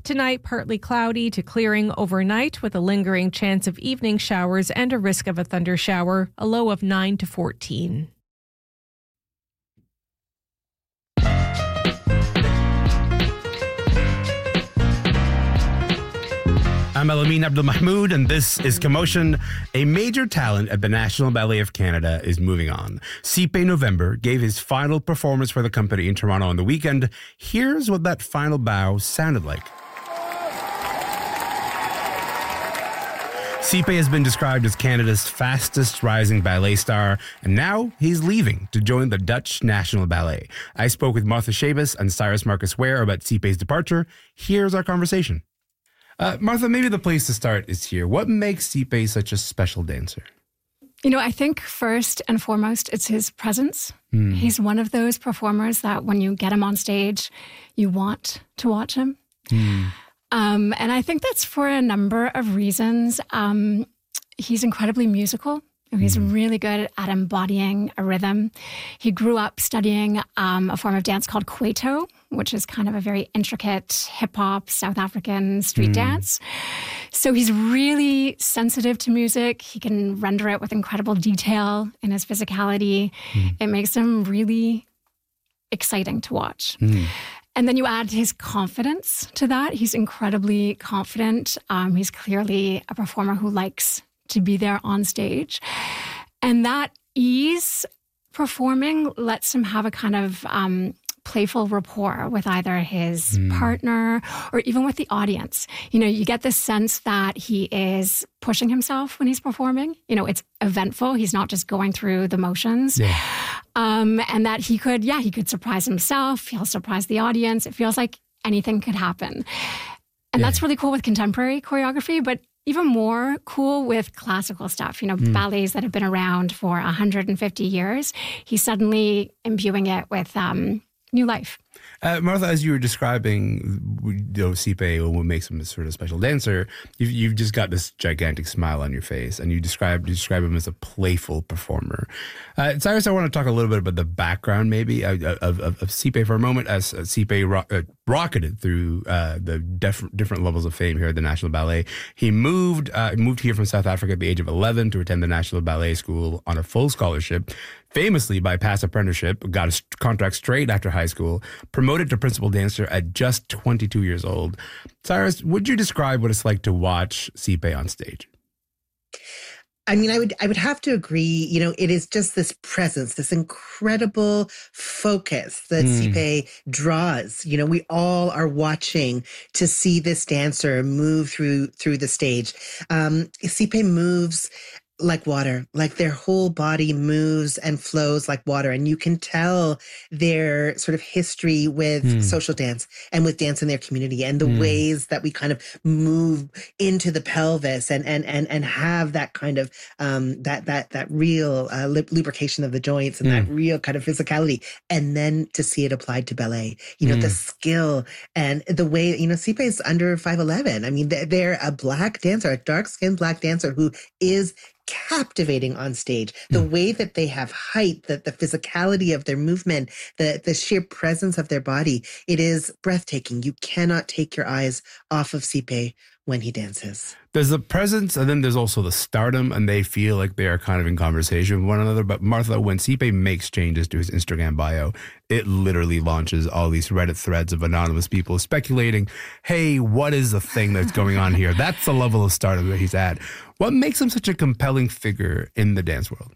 Tonight, partly cloudy to clearing overnight with a lingering chance of evening showers and a risk of a thunder shower, a low of 9 to 14. I'm Elamin Abdelmahmoud, and this is Commotion. A major talent at the National Ballet of Canada is moving on. Sipe November gave his final performance for the company in Toronto on the weekend. Here's what that final bow sounded like. Sipe has been described as Canada's fastest rising ballet star, and now he's leaving to join the Dutch National Ballet. I spoke with Martha Shabas and Cyrus Marcus Ware about Sipe's departure. Here's our conversation. Martha, maybe the place to start is here. What makes Sipe such a special dancer? I think first and foremost, it's his presence. He's one of those performers that when you get him on stage, you want to watch him. And I think that's for a number of reasons. He's incredibly musical. He's really good at embodying a rhythm. He grew up studying a form of dance called Kwaito, which is kind of a very intricate hip-hop South African street dance. So he's really sensitive to music. He can render it with incredible detail in his physicality. It makes him really exciting to watch. And then you add his confidence to that. He's incredibly confident. He's clearly a performer who likes to be there on stage. And that ease performing lets him have a kind of playful rapport with either his partner or even with the audience. You get the sense that he is pushing himself when he's performing. It's eventful. He's not just going through the motions. And that he could surprise himself. He'll surprise the audience. It feels like anything could happen. And that's really cool with contemporary choreography, but even more cool with classical stuff, ballets that have been around for 150 years. He's suddenly imbuing it with new life. Martha, as you were describing Sipe, what makes him a sort of special dancer, you've just got this gigantic smile on your face, and you describe him as a playful performer. Cyrus, I want to talk a little bit about the background, maybe, of Sipe for a moment, as Sipe rocketed through the different levels of fame here at the National Ballet. He moved here from South Africa at the age of 11 to attend the National Ballet School on a full scholarship. Famously bypassed apprenticeship, got a contract straight after high school, promoted to principal dancer at just 22 years old. Cyrus, would you describe what it's like to watch Sipe on stage? I mean, I would have to agree, it is just this presence, this incredible focus that Sipe draws. We all are watching to see this dancer move through the stage. Sipe moves like water, like their whole body moves and flows like water. And you can tell their sort of history with social dance and with dance in their community and the ways that we kind of move into the pelvis and have that kind of, that real lubrication of the joints and that real kind of physicality. And then to see it applied to ballet, the skill and the way, Sipe is under 5'11". I mean, they're a black dancer, a dark-skinned black dancer who is captivating on stage. The way that they have height, the physicality of their movement, the sheer presence of their body, it is breathtaking. You cannot take your eyes off of Sipe when he dances. There's the presence, and then there's also the stardom, and they feel like they are kind of in conversation with one another. But Martha, when Sipe makes changes to his Instagram bio, it literally launches all these Reddit threads of anonymous people speculating, hey, what is the thing that's going on here? That's the level of stardom that he's at. What makes him such a compelling figure in the dance world?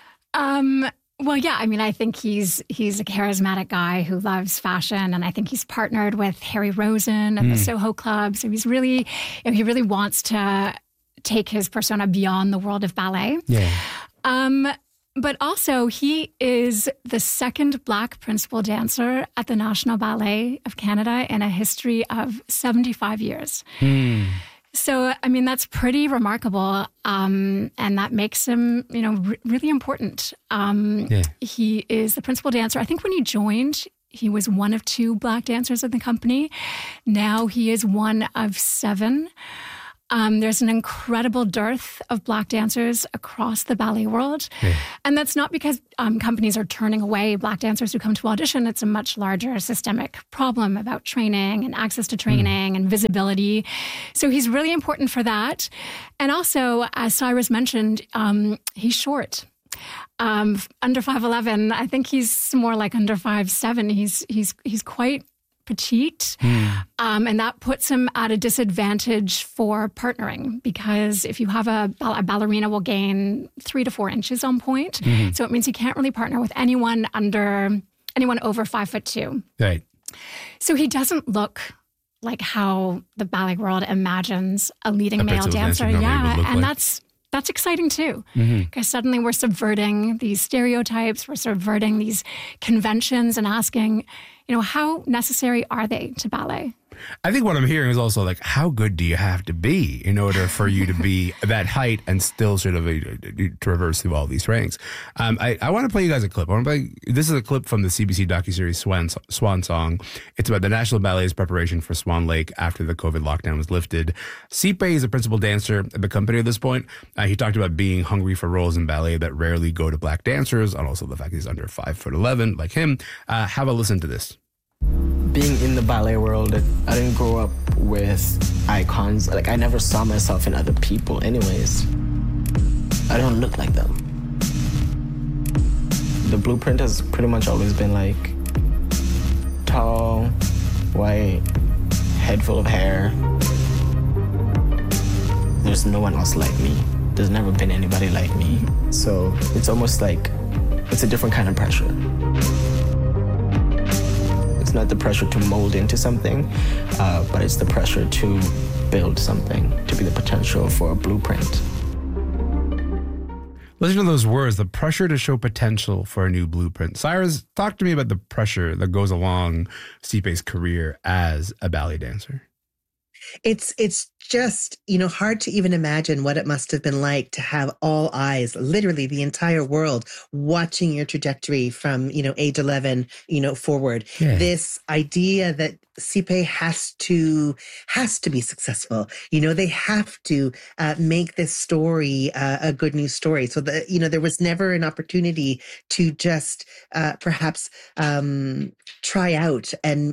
Well, yeah, I mean, I think he's a charismatic guy who loves fashion, and I think he's partnered with Harry Rosen at the Soho Club. So he's really, he really wants to take his persona beyond the world of ballet. Yeah. But also, he is the second Black principal dancer at the National Ballet of Canada in a history of 75 years. So, I mean, that's pretty remarkable, and that makes him, really important. He is the principal dancer. I think when he joined, he was one of 2 Black dancers in the company. Now he is one of 7. There's an incredible dearth of Black dancers across the ballet world. Yeah. And that's not because companies are turning away Black dancers who come to audition. It's a much larger systemic problem about training and access to training and visibility. So he's really important for that. And also, as Cyrus mentioned, he's short. Under 5'11", I think he's more like under 5'7". He's quite petite, and that puts him at a disadvantage for partnering, because if you have a ballerina will gain 3 to 4 inches on point, so it means he can't really partner with anyone over 5'2". Right. So he doesn't look like how the ballet world imagines a leading male dancer. And that's exciting too, because suddenly we're subverting these stereotypes, we're subverting these conventions and asking, how necessary are they to ballet? I think what I'm hearing is also like, how good do you have to be in order for you to be that height and still sort of traverse through all these ranks? I want to play you guys a clip. This is a clip from the CBC docuseries Swan Song. It's about the National Ballet's preparation for Swan Lake after the COVID lockdown was lifted. Sipe is a principal dancer at the company at this point. He talked about being hungry for roles in ballet that rarely go to Black dancers, and also the fact he's under 5'11", like him. Have a listen to this. Being in the ballet world, I didn't grow up with icons. Like, I never saw myself in other people anyways. I don't look like them. The blueprint has pretty much always been like tall, white, head full of hair. There's no one else like me. There's never been anybody like me. So it's almost like it's a different kind of pressure. It's not the pressure to mold into something, but it's the pressure to build something, to be the potential for a blueprint. Listen to those words, the pressure to show potential for a new blueprint. Cyrus, talk to me about the pressure that goes along Sipe's career as a ballet dancer. It's just, hard to even imagine what it must have been like to have all eyes, literally the entire world, watching your trajectory from, age 11, forward. Yeah. This idea that Sipe has to be successful. They have to make this story a good news story. So that, there was never an opportunity to just perhaps try out and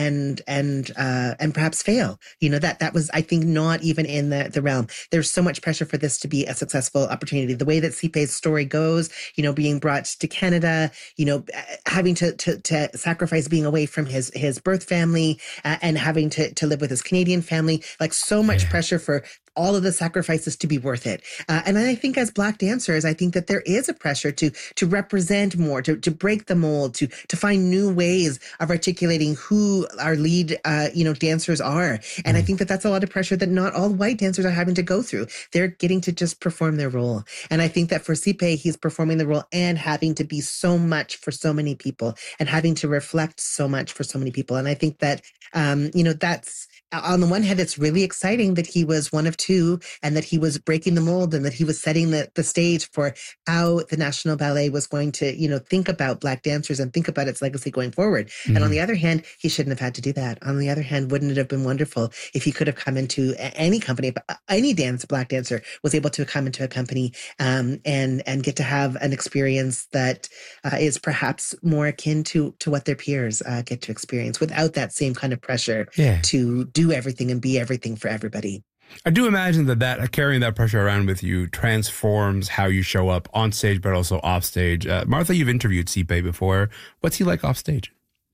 perhaps fail. That was, I think, not even in the realm. There's so much pressure for this to be a successful opportunity. The way that Sipe's story goes, being brought to Canada, having to sacrifice being away from his birth family, and having to live with his Canadian family, like so much pressure for all of the sacrifices to be worth it. And I think as Black dancers, I think that there is a pressure to represent more, to break the mold, to find new ways of articulating who our lead, dancers are. And I think that that's a lot of pressure that not all white dancers are having to go through. They're getting to just perform their role. And I think that for Sipe, he's performing the role and having to be so much for so many people and having to reflect so much for so many people. And I think that, that's, on the one hand, it's really exciting that he was one of two and that he was breaking the mold and that he was setting the stage for how the National Ballet was going to, think about Black dancers and think about its legacy going forward. Mm-hmm. And on the other hand, he shouldn't have had to do that. On the other hand, wouldn't it have been wonderful if he could have come into any company, any Black dancer was able to come into a company and get to have an experience that is perhaps more akin to what their peers get to experience without that same kind of pressure to do everything and be everything for everybody. I do imagine that carrying that pressure around with you transforms how you show up on stage, but also off stage. Martha, you've interviewed Sipe before. What's he like off stage?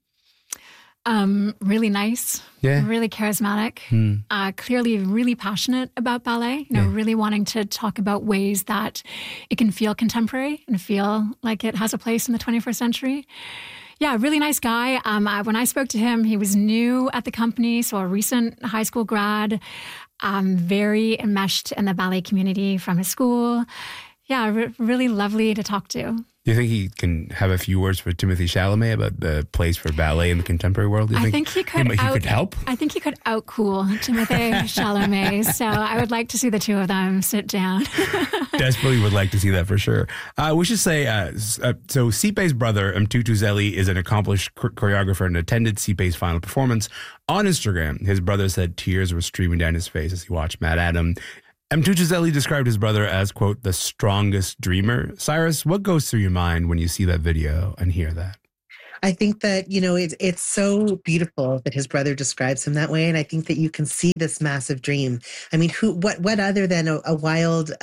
Really nice, really charismatic, clearly really passionate about ballet, really wanting to talk about ways that it can feel contemporary and feel like it has a place in the 21st century. Yeah, really nice guy. When I spoke to him, he was new at the company, so a recent high school grad, very enmeshed in the ballet community from his school. really lovely to talk to. Do you think he can have a few words for Timothée Chalamet about the place for ballet in the contemporary world? Do you think he could help? I think he could out-cool Timothée Chalamet. So I would like to see the two of them sit down. Desperately would like to see that for sure. We should say, so Sipe's brother, Mtutu Zeli, is an accomplished choreographer and attended Sipe's final performance. On Instagram, his brother said tears were streaming down his face as he watched Mad Adam. Mtutu Zeli described his brother as, quote, the strongest dreamer. Cyrus, what goes through your mind when you see that video and hear that? I think that, it's so beautiful that his brother describes him that way. And I think that you can see this massive dream. I mean, what other than a wild,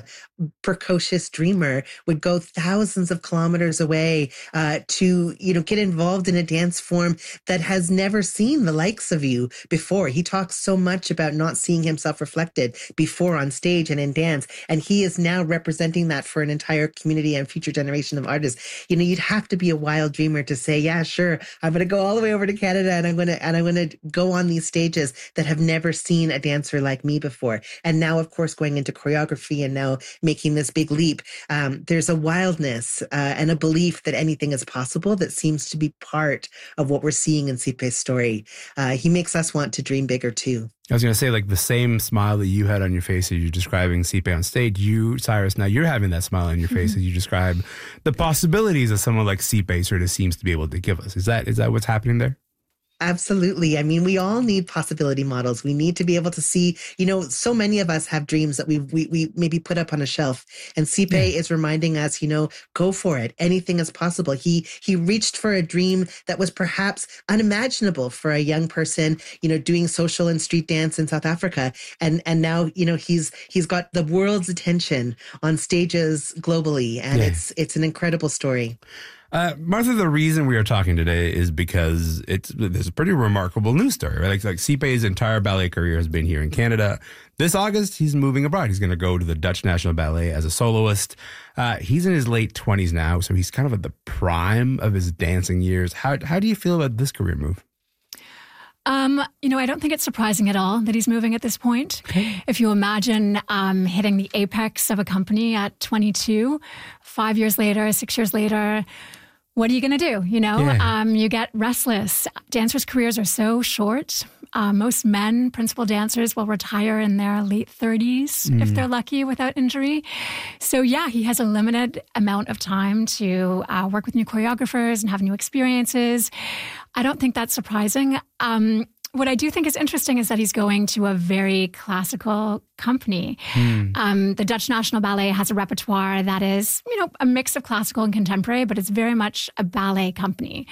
precocious dreamer would go thousands of kilometers away to, get involved in a dance form that has never seen the likes of you before. He talks so much about not seeing himself reflected before on stage and in dance. And he is now representing that for an entire community and future generation of artists. You'd have to be a wild dreamer to say, yeah, sure, I'm going to go all the way over to Canada and I'm going to go on these stages that have never seen a dancer like me before. And now, of course, going into choreography and now making this big leap, there's a wildness and a belief that anything is possible that seems to be part of what we're seeing in Sipe's story. He makes us want to dream bigger too. I was going to say, like, the same smile that you had on your face as you're describing Sipe on stage, you, Cyrus, now you're having that smile on your face as you describe the possibilities that someone like Sipe sort of seems to be able to give us. Is that what's happening there? Absolutely. I mean, we all need possibility models. We need to be able to see, so many of us have dreams that we maybe put up on a shelf. And Sipe is reminding us, go for it. Anything is possible. He reached for a dream that was perhaps unimaginable for a young person, doing social and street dance in South Africa. And now, he's got the world's attention on stages globally. And it's an incredible story. Martha, the reason we are talking today is because there's a pretty remarkable news story, right? Like Sipe's entire ballet career has been here in Canada. This August, he's moving abroad. He's going to go to the Dutch National Ballet as a soloist. He's in his late 20s now, so he's kind of at the prime of his dancing years. How do you feel about this career move? I don't think it's surprising at all that he's moving at this point. Okay. If you imagine hitting the apex of a company at 22, 5 years later, 6 years later, what are you going to do? You get restless. Dancers' careers are so short. Most men, principal dancers, will retire in their late 30s if they're lucky without injury. So he has a limited amount of time to work with new choreographers and have new experiences. I don't think that's surprising. What I do think is interesting is that he's going to a very classical company. The Dutch National Ballet has a repertoire that is, a mix of classical and contemporary, but it's very much a ballet company.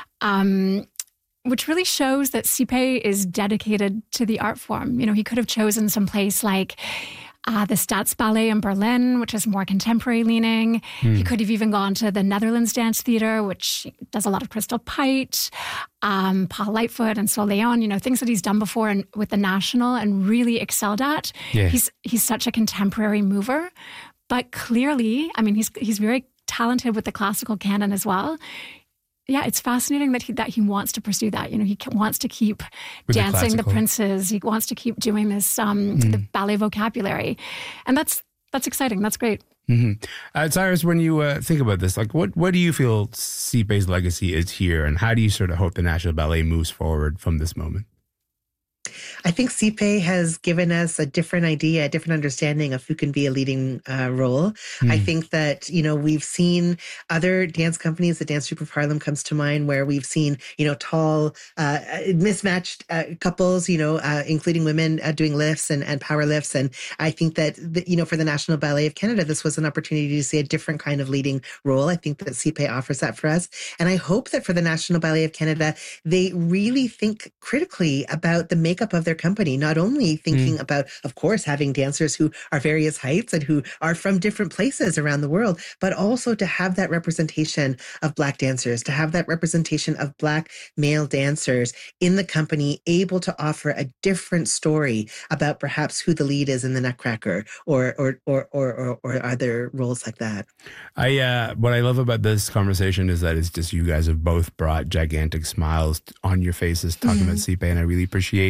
Which really shows that Sipe is dedicated to the art form. He could have chosen some place like the Staatsballet in Berlin, which is more contemporary leaning. He could have even gone to the Netherlands Dance Theatre, which does a lot of Crystal Pite, Paul Lightfoot and Sol Leon, things that he's done before and with the National and really excelled at. Yeah. He's such a contemporary mover, but clearly, he's very talented with the classical canon as well. Yeah, it's fascinating that he wants to pursue that. He wants to keep dancing the princes. He wants to keep doing this the ballet vocabulary, and that's exciting. That's great. Mm-hmm. Cyrus, when you think about this, like what do you feel Sipe's legacy is here, and how do you sort of hope the National Ballet moves forward from this moment? I think Sipe has given us a different idea, a different understanding of who can be a leading role. I think that, we've seen other dance companies, the Dance Troupe of Harlem comes to mind, where we've seen, tall, mismatched couples, including women doing lifts and power lifts. And I think that, for the National Ballet of Canada, this was an opportunity to see a different kind of leading role. I think that Sipe offers that for us. And I hope that for the National Ballet of Canada, they really think critically about the makeup of their company, not only thinking about, of course, having dancers who are various heights and who are from different places around the world, but also to have that representation of Black dancers, to have that representation of Black male dancers in the company, able to offer a different story about perhaps who the lead is in the Nutcracker or other roles like that. What I love about this conversation is that it's just you guys have both brought gigantic smiles on your faces talking about Sipe, and I really appreciate that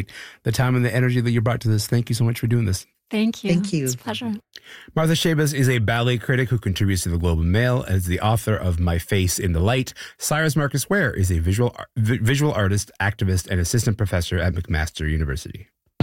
the time and the energy that you brought to this. Thank you so much for doing this. Thank you. Thank you. It's a pleasure. Martha Shabas is a ballet critic who contributes to the Globe and Mail as the author of My Face in the Light. Cyrus Marcus Ware is a visual artist, activist, and assistant professor at McMaster University.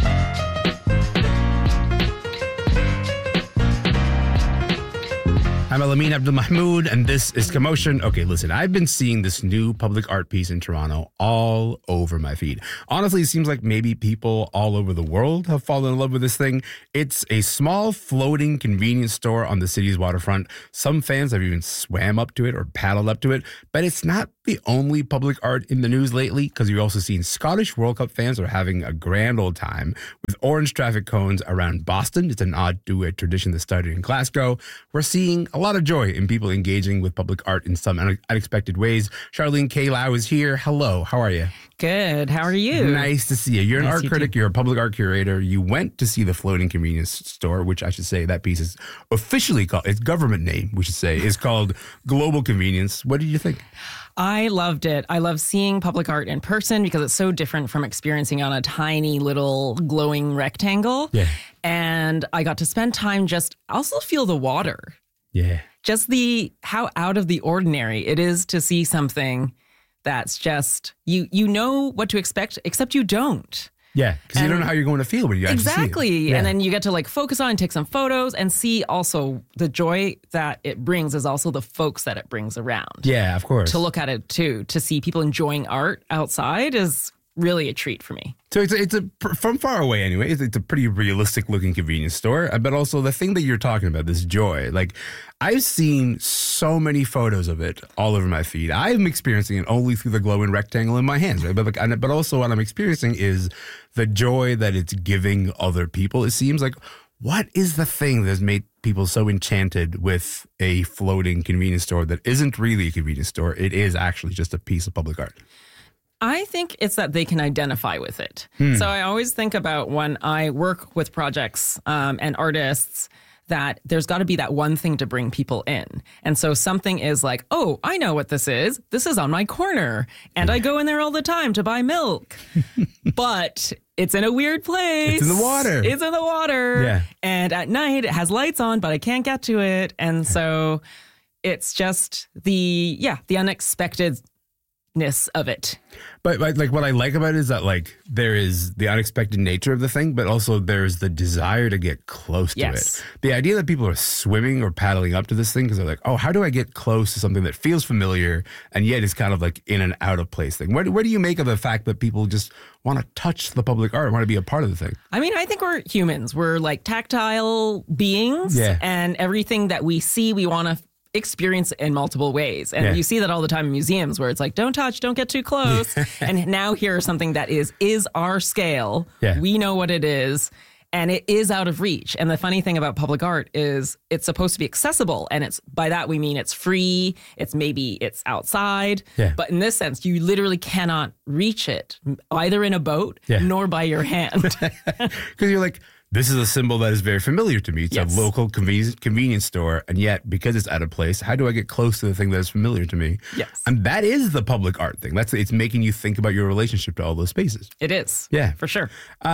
I'm Alamin Abdul-Mahmoud, and this is Commotion. Okay, listen, I've been seeing this new public art piece in Toronto all over my feed. Honestly, it seems like maybe people all over the world have fallen in love with this thing. It's a small floating convenience store on the city's waterfront. Some fans have even swam up to it or paddled up to it, but it's not the only public art in the news lately, because you've also seen Scottish World Cup fans are having a grand old time with orange traffic cones around Boston. It's an odd to a tradition that started in Glasgow. We're seeing a lot of joy in people engaging with public art in some unexpected ways. Charlene K. Lau is here. Hello, how are you? Good. How are you? Nice to see you. You're an art critic. You're a public art curator. You went to see the floating convenience store, which I should say that piece is officially called, its government name, we should say, is called Global Convenience. What did you think? I loved it. I love seeing public art in person because it's so different from experiencing on a tiny little glowing rectangle. Yeah. And I got to spend time also feel the water. Yeah. Just how out of the ordinary it is to see something that's just, you know what to expect, except you don't. Yeah, because you don't know how you're going to feel when you actually see it. Exactly. Yeah. And then you get to focus on, take some photos, and see also the joy that it brings is also the folks that it brings around. Yeah, of course. To look at it too, to see people enjoying art outside is really a treat for me. So it's from far away anyway, it's a pretty realistic looking convenience store, but also the thing that you're talking about, this joy, I've seen so many photos of it all over my feed. I'm experiencing it only through the glowing rectangle in my hands, right? But also what I'm experiencing is the joy that it's giving other people. It seems like, what is the thing that's made people so enchanted with a floating convenience store that isn't really a convenience store? It is actually just a piece of public art. I think it's that they can identify with it. So I always think about when I work with projects and artists that there's got to be that one thing to bring people in. And so something is like, oh, I know what this is. This is on my corner. And I go in there all the time to buy milk. But it's in a weird place. It's in the water. It's in the water. Yeah. And at night it has lights on, but I can't get to it. And so it's just the unexpected of it. But what I like about it is that there is the unexpected nature of the thing, but also there's the desire to get close to it. The idea that people are swimming or paddling up to this thing because they're like, oh, how do I get close to something that feels familiar and yet is kind of in an out of place thing? Where do you make of the fact that people just want to touch the public art, want to be a part of the thing? I mean, I think we're humans. We're tactile beings, and everything that we see, we want to experience in multiple ways. And you see that all the time in museums where it's don't touch, don't get too close. And now here's something that is our scale. Yeah. We know what it is. And it is out of reach. And the funny thing about public art is it's supposed to be accessible. And by that we mean it's free. It's outside. Yeah. But in this sense, you literally cannot reach it either in a boat nor by your hand. Because you're like, this is a symbol that is very familiar to me. It's a local convenience store. And yet, because it's out of place, how do I get close to the thing that is familiar to me? Yes. And that is the public art thing. It's making you think about your relationship to all those spaces. It is. Yeah. For sure.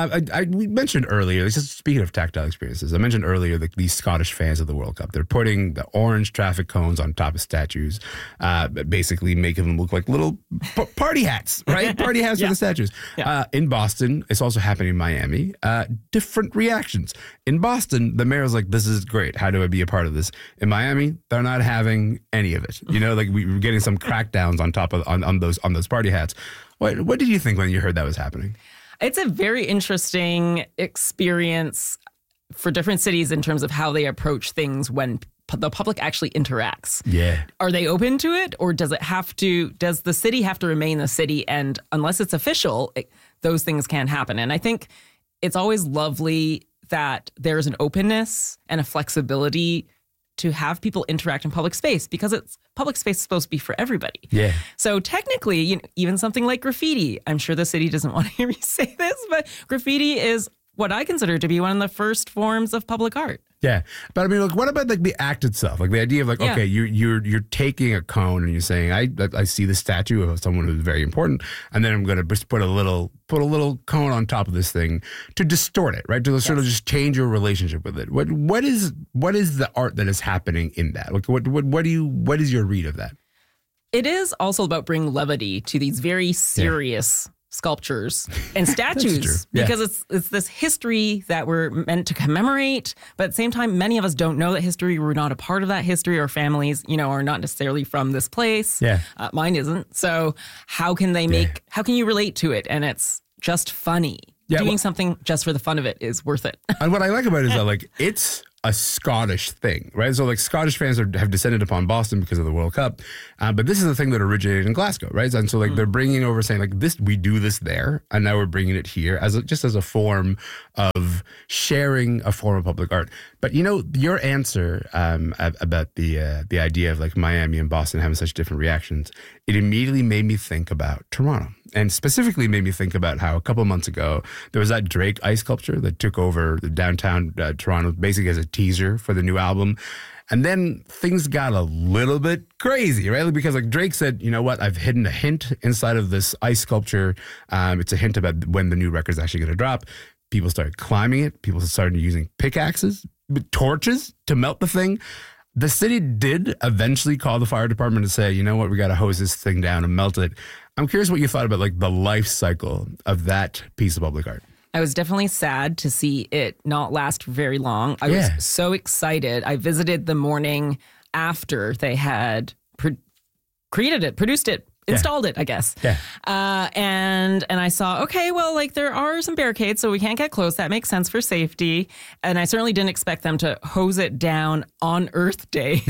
We mentioned earlier, just speaking of tactile experiences, I mentioned earlier these Scottish fans of the World Cup. They're putting the orange traffic cones on top of statues, basically making them look like little party hats, right? Party hats for the statues. Yeah. In Boston, it's also happening in Miami. Different reactions. In Boston, the mayor's like, this is great. How do I be a part of this? In Miami, they're not having any of it. We were getting some crackdowns on top of on those party hats. What did you think when you heard that was happening? It's a very interesting experience for different cities in terms of how they approach things when the public actually interacts. Yeah. Are they open to it, or does the city have to remain the city? And unless it's official, those things can't happen. And I think it's always lovely that there's an openness and a flexibility to have people interact in public space, because public space is supposed to be for everybody. Yeah. So technically, even something like graffiti, I'm sure the city doesn't want to hear me say this, but graffiti is what I consider to be one of the first forms of public art. Yeah. But I mean, like, what about like the act itself? Like the idea of like, okay, you're taking a cone and you're saying, I see the statue of someone who's very important, and then I'm going to just put a little cone on top of this thing to distort it, right? To sort of just change your relationship with it. What is the art that is happening in that? Like, what is your read of that? It is also about bringing levity to these very serious sculptures and statues because it's this history that we're meant to commemorate, but at the same time, many of us don't know that history. We're not a part of that history. Our families, are not necessarily from this place. Yeah, mine isn't. So how can how can you relate to it? And it's just funny. Doing something just for the fun of it is worth it. And what I like about it is that like it's a Scottish thing, right? So like Scottish fans have descended upon Boston because of the World Cup, but this is a thing that originated in Glasgow, right? And so like they're bringing over saying like this, we do this there, and now we're bringing it here as a form of sharing a form of public art. But your answer about the idea of like Miami and Boston having such different reactions, it immediately made me think about Toronto. And specifically made me think about how a couple of months ago, there was that Drake ice sculpture that took over the downtown Toronto, basically as a teaser for the new album. And then things got a little bit crazy, right? Because like Drake said, you know what, I've hidden a hint inside of this ice sculpture. It's a hint about when the new record's actually going to drop. People started climbing it. People started using pickaxes, torches to melt the thing. The city did eventually call the fire department to say, you know what, we got to hose this thing down and melt it. I'm curious what you thought about like the life cycle of that piece of public art. I was definitely sad to see it not last very long. I was so excited. I visited the morning after they had produced it, installed it, I guess. Yeah. And I saw, okay, well, like there are some barricades, so we can't get close. That makes sense for safety. And I certainly didn't expect them to hose it down on Earth Day.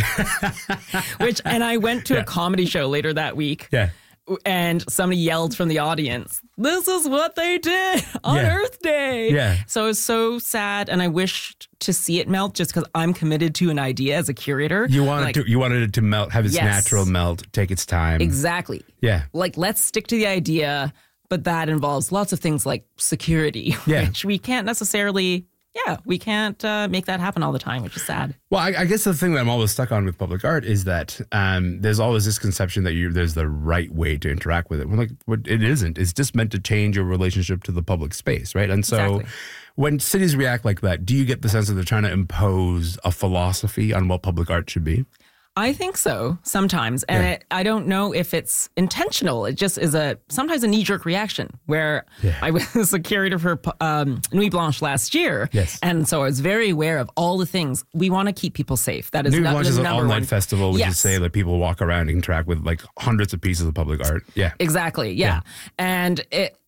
And I went to a comedy show later that week. Yeah. And somebody yelled from the audience, this is what they did on Earth Day. Yeah. So it was so sad. And I wished to see it melt just because I'm committed to an idea as a curator. You wanted it to melt, have its natural melt, take its time. Exactly. Yeah. Like, let's stick to the idea. But that involves lots of things like security, which we can't necessarily... we can't make that happen all the time, which is sad. Well, I guess the thing that I'm always stuck on with public art is that there's always this conception that there's the right way to interact with it. Well, like, it isn't. It's just meant to change your relationship to the public space, right? And so when cities react like that, do you get the sense that they're trying to impose a philosophy on what public art should be? I think so sometimes. And I don't know if it's intentional. It just is sometimes a knee-jerk reaction where I was a curator for Nuit Blanche last year. Yes. And so I was very aware of all the things. We want to keep people safe. That is Nuit Blanche is an online festival, which is say that people walk around and interact with like hundreds of pieces of public art. Yeah. Exactly. Yeah. And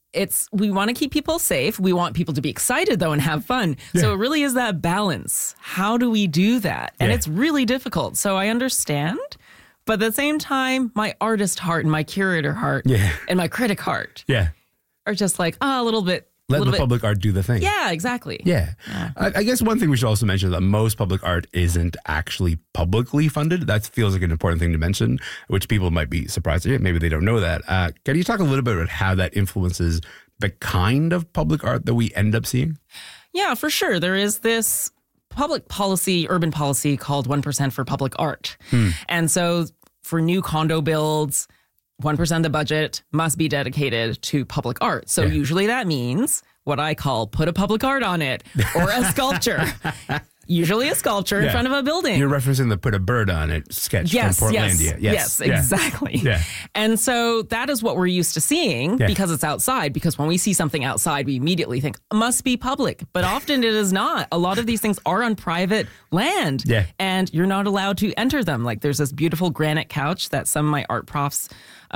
we want to keep people safe. We want people to be excited, though, and have fun. Yeah. So it really is that balance. How do we do that? And it's really difficult. So I understand. But at the same time, my artist heart and my curator heart and my critic heart are just like, a little bit. Let the public art do the thing. Yeah, exactly. Yeah. I guess one thing we should also mention is that most public art isn't actually publicly funded. That feels like an important thing to mention, which people might be surprised to. Maybe they don't know that. Can you talk a little bit about how that influences the kind of public art that we end up seeing? Yeah, for sure. There is this public policy, urban policy called 1% for public art. And so for new condo builds, 1% of the budget must be dedicated to public art. So usually that means what I call put a public art on it or a sculpture. Usually a sculpture in front of a building. You're referencing the put a bird on it sketch from Portlandia. Yes, exactly. Yeah. And so that is what we're used to seeing because it's outside. Because when we see something outside, we immediately think, must be public. But often it is not. A lot of these things are on private land. Yeah. And you're not allowed to enter them. Like there's this beautiful granite couch that some of my art profs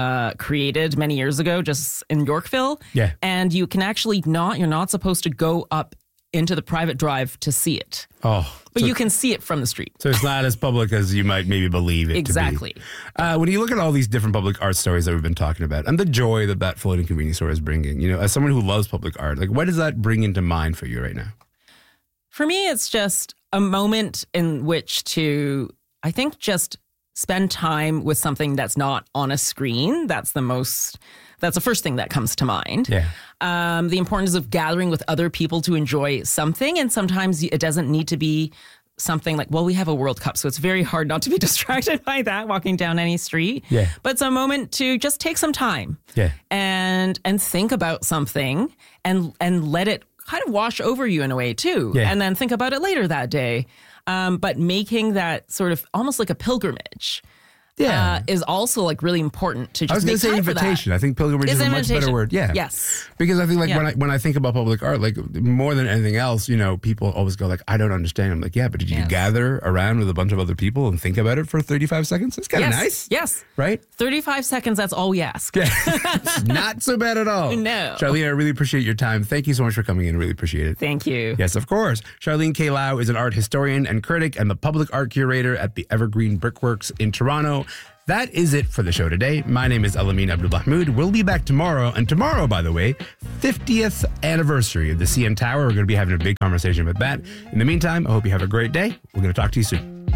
created many years ago just in Yorkville. Yeah. And you can actually you're not supposed to go up into the private drive to see it. Oh. But you can see it from the street. So it's not as public as you might maybe believe it exactly. to be. When you look at all these different public art stories that we've been talking about and the joy that floating convenience store is bringing, as someone who loves public art, like what does that bring into mind for you right now? For me, it's just a moment in which to, I think, just spend time with something that's not on a screen. That's the first thing that comes to mind. Yeah. The importance of gathering with other people to enjoy something. And sometimes it doesn't need to be something like, well, we have a World Cup, so it's very hard not to be distracted by that walking down any street. Yeah. But it's a moment to just take some time. Yeah. And think about something and let it kind of wash over you in a way too. Yeah. And then think about it later that day. But making that sort of almost like a pilgrimage. Is also like really important to just I was going to say invitation. I think pilgrimage is a much better word. Yeah. Yes. Because I think like when I think about public art, like more than anything else, people always go like, I don't understand. I'm like, yeah, but did you gather around with a bunch of other people and think about it for 35 seconds? It's kind of nice. Yes. Right? 35 seconds, that's all we ask. Yeah. It's not so bad at all. No. Charlene, I really appreciate your time. Thank you so much for coming in. I really appreciate it. Thank you. Yes, of course. Charlene K. Lau is an art historian and critic and the public art curator at the Evergreen Brickworks in Toronto. That is it for the show today. My name is Alameen Abdulmahmood. We'll be back tomorrow. And tomorrow, by the way, 50th anniversary of the CN Tower. We're going to be having a big conversation about that. In the meantime, I hope you have a great day. We're going to talk to you soon.